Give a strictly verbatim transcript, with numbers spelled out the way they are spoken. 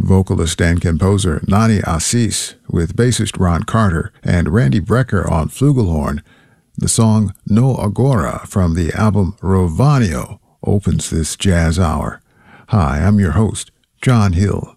vocalist and composer Nani Assis with bassist Ron Carter and Randy Brecker on flugelhorn. The song No Agora from the album Rovanio opens this jazz hour. Hi, I'm your host, John Hill.